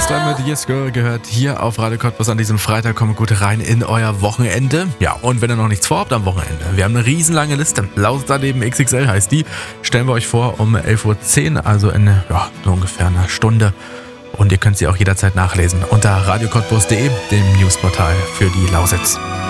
Coastline mit Yes Girl gehört hier auf Radio Cottbus an diesem Freitag. Kommt gut rein in euer Wochenende. Ja, und wenn ihr noch nichts vorhabt am Wochenende, wir haben eine riesenlange Liste. Lausterleben XXL heißt die. Stellen wir euch vor um 11.10 Uhr, also in so ungefähr einer Stunde. Und ihr könnt sie auch jederzeit nachlesen unter radiocottbus.de, dem Newsportal für die Lausitz.